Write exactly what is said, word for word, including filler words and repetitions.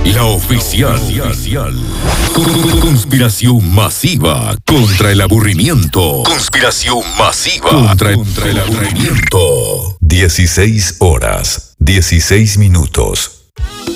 La oficial. Conspiración masiva contra el aburrimiento. Conspiración masiva contra, contra el aburrimiento. dieciséis horas, dieciséis minutos.